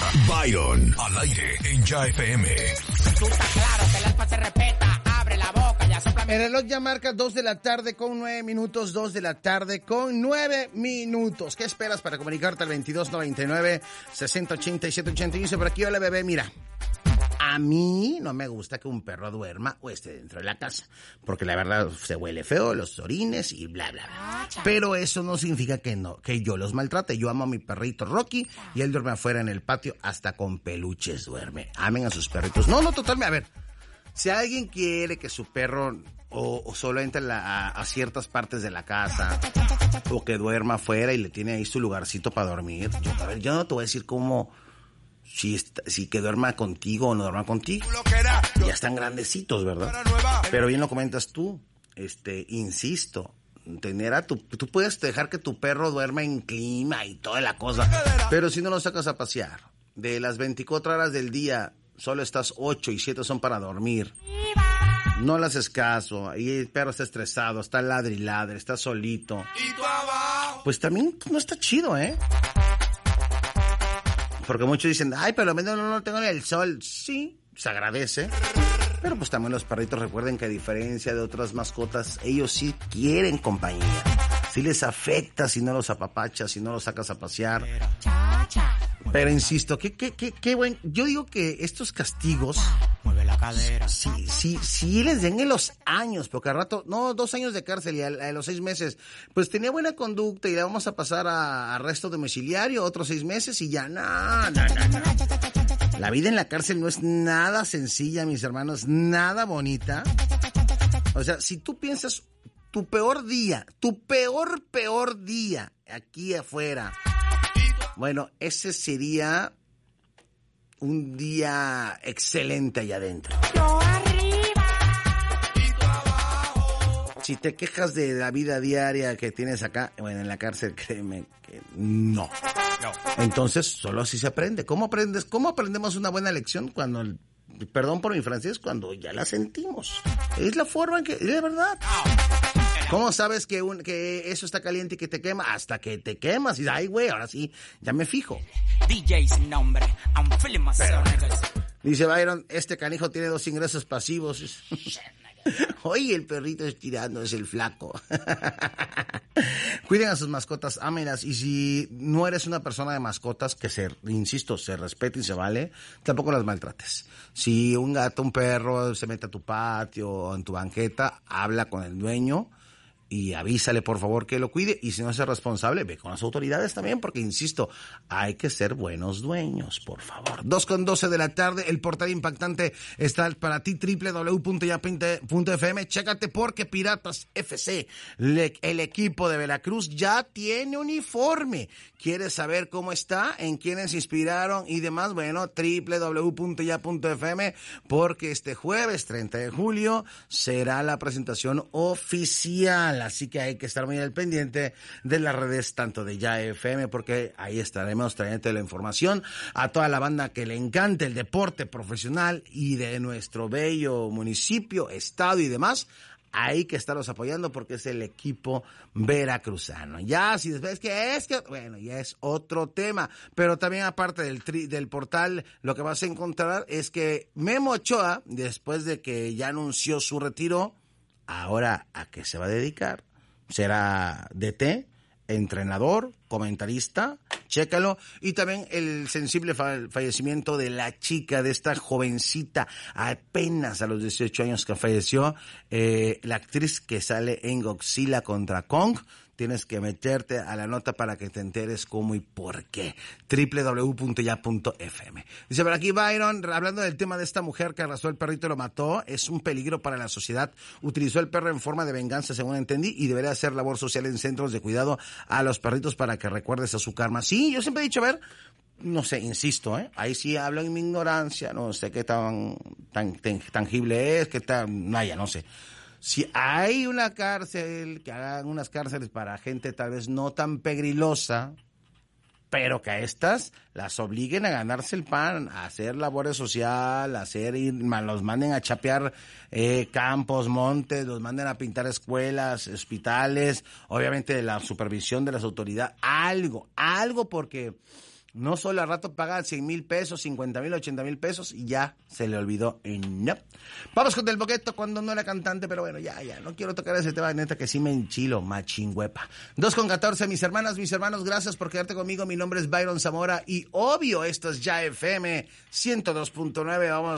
Byron, al aire en Ya FM. Tú estás claro que el alfa se respeta. Abre la boca, ya sopla. El reloj ya marca 2 de la tarde con 9 minutos, 2 de la tarde con 9 minutos. ¿Qué esperas para comunicarte al 2299-6087-80? Y dice por aquí, hola bebé, mira. A mí no me gusta que un perro duerma o esté dentro de la casa, porque la verdad se huele feo, los orines y bla, bla, bla. Pero eso no significa que yo los maltrate. Yo amo a mi perrito Rocky y él duerme afuera en el patio, hasta con peluches duerme. Amen a sus perritos. No, totalmente, a ver. Si alguien quiere que su perro o solo entre a ciertas partes de la casa o que duerma afuera y le tiene ahí su lugarcito para dormir, yo no te voy a decir cómo... Si que duerma contigo o no duerma contigo. Ya están grandecitos, ¿verdad? Pero bien lo comentas tú. Insisto, tú puedes dejar que tu perro duerma en clima y toda la cosa, pero si no lo sacas a pasear, de las 24 horas del día, solo estás 8 y 7 son para dormir. No le haces caso, y el perro está estresado, está ladre y ladre, está solito. Pues también no está chido, ¿eh? Porque muchos dicen, ay, pero no lo tengo en el sol. Sí, se agradece. Pero pues también los perritos recuerden que a diferencia de otras mascotas, ellos sí quieren compañía. Sí les afecta si no los apapachas, si no los sacas a pasear. Pero insisto, qué buen... Yo digo que estos castigos... Mueve la cadera. Sí les den en los años, porque al rato... No, 2 años de cárcel y a los 6 meses. Pues tenía buena conducta y le vamos a pasar a arresto domiciliario, otros 6 meses y ya no. La vida en la cárcel no es nada sencilla, mis hermanos, nada bonita. O sea, si tú piensas tu peor día aquí afuera... Bueno, ese sería un día excelente allá adentro. Yo arriba. Si te quejas de la vida diaria que tienes acá, bueno, en la cárcel, créeme que no. Entonces, solo así se aprende. ¿Cómo aprendes? ¿Cómo aprendemos una buena lección cuando, perdón por mi francés, cuando ya la sentimos? Es la forma en que, de verdad. ¿Cómo sabes que eso está caliente y que te quema? Hasta que te quemas. Y dices, ay, güey, ahora sí, ya me fijo. DJ sin nombre. I'm feeling myself. Dice Byron, este canijo tiene 2 ingresos pasivos. Oye, el perrito estirando, es el flaco. Cuiden a sus mascotas, ámenlas. Y si no eres una persona de mascotas, que insisto, se respete y se vale, tampoco las maltrates. Si un gato, un perro se mete a tu patio o en tu banqueta, habla con el dueño y avísale por favor que lo cuide, y si no es responsable, ve con las autoridades también, porque insisto, hay que ser buenos dueños, por favor. 2:12 de la tarde, el portal impactante está para ti, www.ya.fm, chécate porque Piratas FC, el equipo de Veracruz, ya tiene uniforme. ¿Quieres saber cómo está? ¿En quiénes se inspiraron y demás? Bueno, www.ya.fm, porque este jueves 30 de julio será la presentación oficial. Así que hay que estar muy al pendiente de las redes tanto de Ya FM, porque ahí estaremos trayendo la información a toda la banda que le encante el deporte profesional y de nuestro bello municipio, estado y demás. Hay que estarlos apoyando porque es el equipo veracruzano. Ya, si después bueno, ya es otro tema. Pero también aparte del portal, lo que vas a encontrar es que Memo Ochoa, después de que ya anunció su retiro, ahora, ¿a qué se va a dedicar? Será DT, entrenador, comentarista, chécalo. Y también el sensible fallecimiento de la chica, de esta jovencita, apenas a los 18 años que falleció, la actriz que sale en Godzilla contra Kong. Tienes que meterte a la nota para que te enteres cómo y por qué. www.ya.fm. Dice por aquí Byron, hablando del tema de esta mujer que arrastró el perrito y lo mató, es un peligro para la sociedad. Utilizó el perro en forma de venganza, según entendí, y debería hacer labor social en centros de cuidado a los perritos para que recuerdes a su karma. Sí, yo siempre he dicho, a ver, no sé, insisto, ahí sí hablo en mi ignorancia, no sé qué tan tangible es, qué tan, vaya, no sé. Si hay una cárcel, que hagan unas cárceles para gente tal vez no tan pegrilosa, pero que a estas las obliguen a ganarse el pan, a hacer labores social, los manden a chapear campos, montes, los manden a pintar escuelas, hospitales, obviamente de la supervisión de las autoridades, algo, porque No solo al rato paga 100,000 pesos, 50,000, 80,000 pesos y ya se le olvidó. No. Vamos con Del Boqueto cuando no era cantante, pero bueno, ya, no quiero tocar ese tema, neta, que sí me enchilo, machingüepa. 2:14, mis hermanos, gracias por quedarte conmigo. Mi nombre es Byron Zamora y obvio, esto es Ya FM 102.9. Vamos